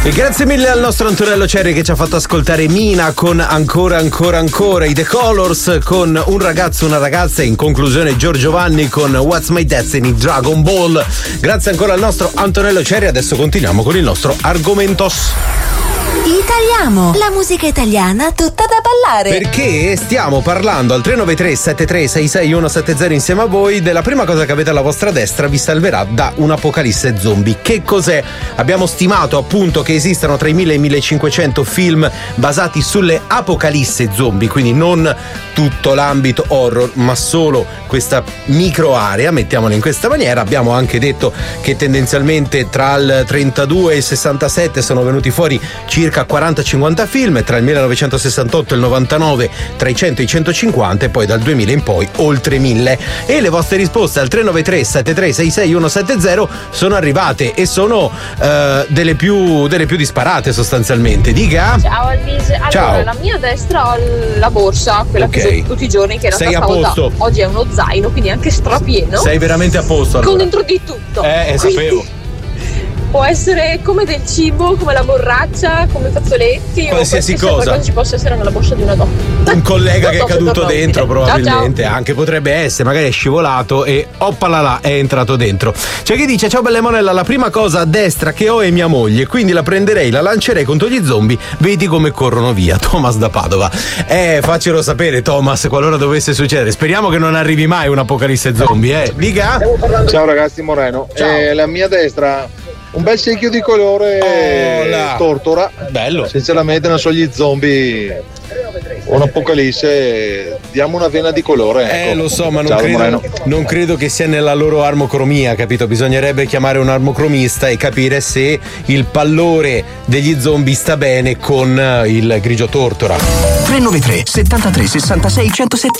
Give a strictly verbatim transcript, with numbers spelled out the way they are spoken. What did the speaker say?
E grazie mille al nostro Antonello Cerri che ci ha fatto ascoltare Mina con Ancora Ancora Ancora, i The Colors con Un ragazzo una ragazza e in conclusione Giorgio Vanni con What's My Destiny, Dragon Ball. Grazie ancora al nostro Antonello Cerri. Adesso continuiamo con il nostro argomentos. Italiamo, la musica italiana tutta da ballare. Perché stiamo parlando al tre nove tre sette tre sei sei uno sette zero insieme a voi della prima cosa che avete alla vostra destra vi salverà da un'apocalisse zombie. Che cos'è? Abbiamo stimato appunto che esistano tra i mille e i millecinquecento film basati sulle apocalisse zombie, quindi non tutto l'ambito horror ma solo questa micro area, mettiamola in questa maniera. Abbiamo anche detto che tendenzialmente tra il trentadue e il sessantasette sono venuti fuori circa quaranta cinquanta film, e tra il millenovecentosessantotto e il novantanove tra i cento e i centocinquanta, e poi dal duemila in poi oltre mille. E le vostre risposte al tre nove tre sette tre sei sei uno sette zero sono arrivate e sono uh, delle più delle più disparate sostanzialmente. Dica. Ciao Alvise. Allora, ciao. La mia destra ho la borsa, quella okay. che uso tutti i giorni, che in sei realtà a posto. Da, oggi è uno zaino, quindi anche strapieno. Sei veramente a posto allora. Con dentro di tutto. Eh, eh sapevo. Può essere come del cibo, come la borraccia, come fazzoletti, qualsiasi o cosa. Cosa ci possa essere nella borsa di una donna. Un collega che è caduto dentro probabilmente. Ciao, ciao. Anche potrebbe essere, magari è scivolato e oppalala è entrato dentro. C'è chi dice: ciao bella Emanuela, la prima cosa a destra che ho è mia moglie, quindi la prenderei, la lancerei contro gli zombie, vedi come corrono via. Thomas da Padova. Eh, faccelo sapere Thomas qualora dovesse succedere. Speriamo che non arrivi mai un'apocalisse zombie, eh. Dica. Ciao ragazzi, Moreno. Ciao. Eh, la mia destra un bel secchio di colore oh, tortora. Bello. Sinceramente non so gli zombie. Un'apocalisse, diamo una vena di colore. Eh ecco. lo so, ma non Ciao, credo, non credo che sia nella loro armocromia, capito? Bisognerebbe chiamare un armocromista e capire se il pallore degli zombie sta bene con il grigio tortora. tre nove tre settantatré sessantasei centosette